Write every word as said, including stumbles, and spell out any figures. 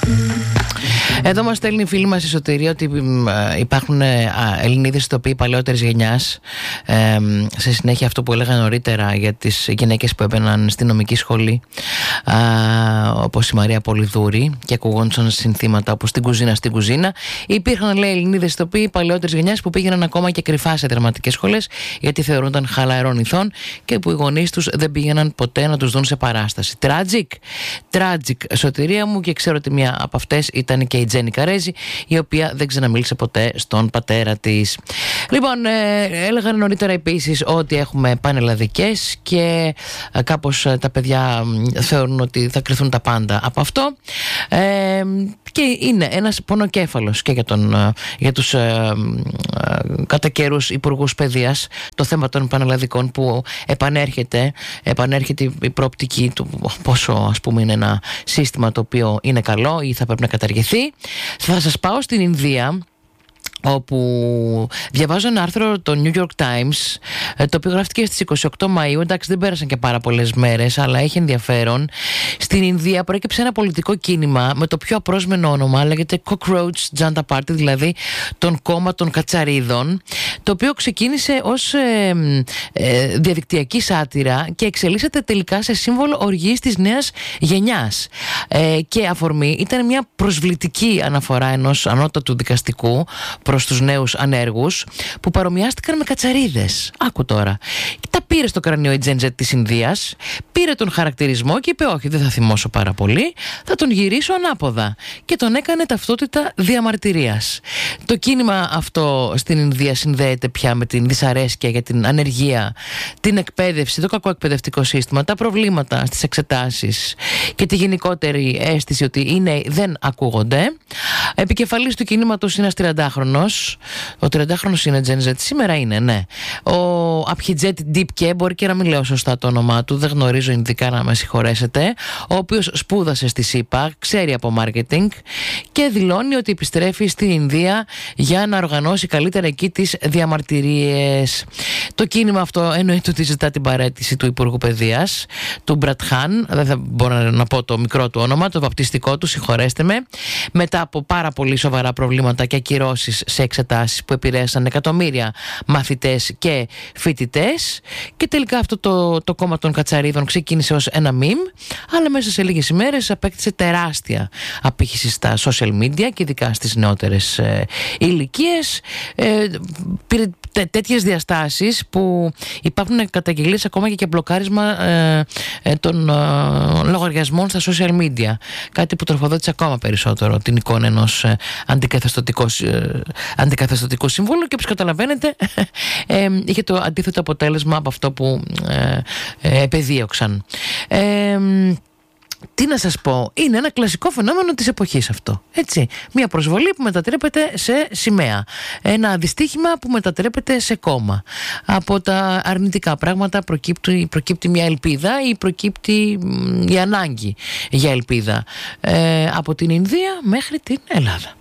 Εδώ μας στέλνει η φίλη μας η Σωτηρία ότι υπάρχουν Ελληνίδες ηθοποιοί παλαιότερης γενιάς, ε, σε συνέχεια αυτό που έλεγα νωρίτερα για τις γυναίκες που έμπαιναν στη νομική σχολή, α, όπως η Μαρία Πολυδούρη, και ακουγόντουσαν συνθήματα όπως «Στην κουζίνα, στην κουζίνα». Υπήρχαν, λέει, Ελληνίδες ηθοποιοί παλαιότερης γενιάς που πήγαιναν ακόμα και κρυφά σε δραματικές σχολές γιατί θεωρούνταν χαλαρών ηθών και που οι γονείς τους δεν πήγαιναν ποτέ να τους δουν σε παράσταση. Tragic, tragic, Σωτηρία μου, και ξέρω ότι μια από αυτές ήταν και η Τζέννη Καρέζη, η οποία δεν ξαναμίλησε ποτέ στον πατέρα της. Λοιπόν, ε, έλεγαν νωρίτερα επίσης ότι έχουμε πανελλαδικές και ε, κάπως ε, τα παιδιά ε, θεωρούν ότι θα κρυθούν τα πάντα από αυτό, ε, και είναι ένας πονοκέφαλος και για, τον, ε, για τους ε, ε, κατά καιρούς υπουργούς παιδείας το θέμα των πανελλαδικών που επανέρχεται, επανέρχεται η προοπτική του πόσο, ας πούμε, είναι ένα σύστημα το οποίο είναι καλό ή θα πρέπει να καταργηθεί. Θα σας πάω στην Ινδία, όπου διαβάζω ένα άρθρο το New York Times, το οποίο γράφτηκε στις είκοσι οκτώ Μαΐου. Εντάξει, δεν πέρασαν και πάρα πολλές μέρες, αλλά έχει ενδιαφέρον. Στην Ινδία προέκυψε ένα πολιτικό κίνημα με το πιο απρόσμενο όνομα, λέγεται Cockroach Janta Party, δηλαδή τον κόμμα των κατσαρίδων, το οποίο ξεκίνησε ως ε, ε, διαδικτυακή σάτυρα και εξελίσσεται τελικά σε σύμβολο οργής της νέας γενιάς. Ε, και αφορμή ήταν μια προσβλητική αναφορά ενός ανώτατου δικαστικού προς τους νέους ανέργους που παρομοιάστηκαν με κατσαρίδες. Άκου τώρα. Τα πήρε στο κρανίο η Gen Z της Ινδίας, πήρε τον χαρακτηρισμό και είπε: όχι, δεν θα θυμώσω πάρα πολύ, θα τον γυρίσω ανάποδα. Και τον έκανε ταυτότητα διαμαρτυρίας. Το κίνημα αυτό στην Ινδία συνδέεται πια με την δυσαρέσκεια για την ανεργία, την εκπαίδευση, το κακό εκπαιδευτικό σύστημα, τα προβλήματα στις εξετάσεις και τη γενικότερη αίσθηση ότι οι νέοι δεν ακούγονται. Επικεφαλής του κινήματος είναι ένας τριαντάχρονος. Ο τριαντάχρονος είναι Gen Z, σήμερα είναι, ναι. Ο Abhijit Dipke, μπορεί και να μην λέω σωστά το όνομά του, δεν γνωρίζω ινδικά, να με συγχωρέσετε, ο οποίος σπούδασε στη ΣΥΠΑ, ξέρει από marketing και δηλώνει ότι επιστρέφει στην Ινδία για να οργανώσει καλύτερα εκεί τις διαμαρτυρίες. Το κίνημα αυτό εννοείται ότι ζητά την παραίτηση του Υπουργού Παιδείας, του Μπρατχάν, δεν θα μπορώ να πω το μικρό του όνομα, το βαπτιστικό του, συγχωρέστε με, μετά από πάρα πολύ σοβαρά προβλήματα και ακυρώσεις σε εξετάσεις που επηρέασαν εκατομμύρια μαθητές και φοιτητές. Και τελικά αυτό το, το κόμμα των κατσαρίδων ξεκίνησε ως ένα meme, αλλά μέσα σε λίγες ημέρες απέκτησε τεράστια απήχηση στα social media και ειδικά στις νεότερες ε, ηλικίες. Ε, πήρε τέ, τέτοιες διαστάσεις που υπάρχουν καταγγελίες ακόμα και, και μπλοκάρισμα ε, ε, των ε, λογαριασμών στα social media. Κάτι που τροφοδότησε ακόμα περισσότερο την εικόνα ενός ε, αντικαθεστωτικού, ε, αντικαθεστωτικού συμβούλου και, όπως καταλαβαίνετε, ε, είχε το αντίθετο αποτέλεσμα από αυτό που ε, ε, επεδίωξαν. Ε, Τι να σας πω, είναι ένα κλασικό φαινόμενο της εποχής αυτό, έτσι. Μια προσβολή που μετατρέπεται σε σημαία, ένα δυστύχημα που μετατρέπεται σε κόμμα. Από τα αρνητικά πράγματα προκύπτει, προκύπτει μια ελπίδα ή προκύπτει η ανάγκη για ελπίδα, ε, από την Ινδία μέχρι την Ελλάδα.